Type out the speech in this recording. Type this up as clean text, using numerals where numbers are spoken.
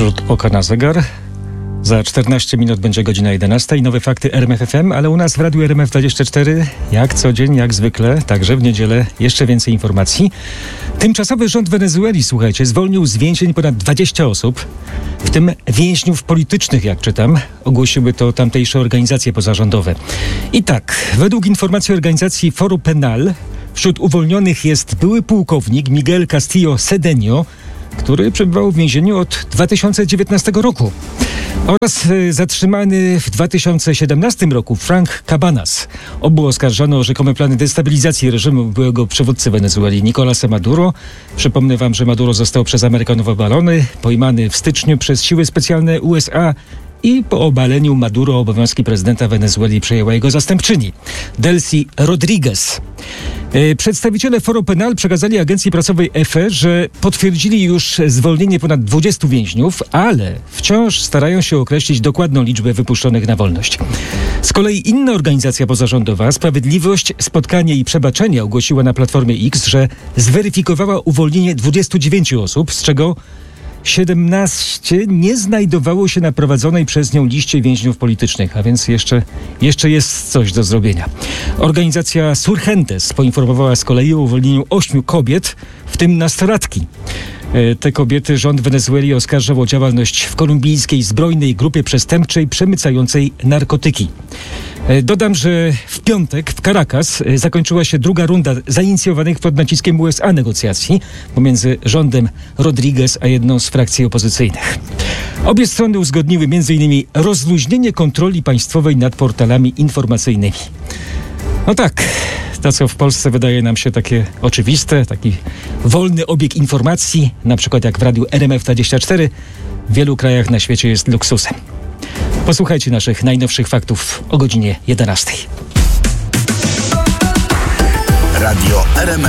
Rzut oka na zegar. Za 14 minut będzie godzina 11. Nowe fakty RMF FM, ale u nas w Radiu RMF24 jak co dzień, jak zwykle, także w niedzielę jeszcze więcej informacji. Tymczasowy rząd Wenezueli, słuchajcie, zwolnił z więzień ponad 20 osób, w tym więźniów politycznych, jak czytam. Ogłosiły to tamtejsze organizacje pozarządowe. I tak, według informacji organizacji Foro Penal, wśród uwolnionych jest były pułkownik Miguel Castillo Cedeño, który przebywał w więzieniu od 2019 roku. Oraz zatrzymany w 2017 roku Frank Cabanas. Obu oskarżono o rzekome plany destabilizacji reżimu byłego przywódcy Wenezueli Nicolasa Maduro. Przypomnę wam, że Maduro został przez Amerykanów obalony, pojmany w styczniu przez siły specjalne USA i po obaleniu Maduro obowiązki prezydenta Wenezueli przejęła jego zastępczyni, Delcy Rodriguez. Przedstawiciele Foro Penal przekazali agencji prasowej EFE, że potwierdzili już zwolnienie ponad 20 więźniów, ale wciąż starają się określić dokładną liczbę wypuszczonych na wolność. Z kolei inna organizacja pozarządowa, Sprawiedliwość, Spotkanie i Przebaczenie, ogłosiła na Platformie X, że zweryfikowała uwolnienie 29 osób, z czego 17 nie znajdowało się na prowadzonej przez nią liście więźniów politycznych, a więc jeszcze jest coś do zrobienia. Organizacja Surgentes poinformowała z kolei o uwolnieniu 8 kobiet, w tym nastolatki. Te kobiety rząd Wenezueli oskarżał o działalność w kolumbijskiej zbrojnej grupie przestępczej przemycającej narkotyki. Dodam, że w piątek w Caracas zakończyła się druga runda zainicjowanych pod naciskiem USA negocjacji pomiędzy rządem Rodriguez a jedną z frakcji opozycyjnych. Obie strony uzgodniły m.in. rozluźnienie kontroli państwowej nad portalami informacyjnymi. No tak, to co w Polsce wydaje nam się takie oczywiste, taki wolny obieg informacji, na przykład jak w radiu RMF24, w wielu krajach na świecie jest luksusem. Posłuchajcie naszych najnowszych faktów o godzinie 11. Radio RMF.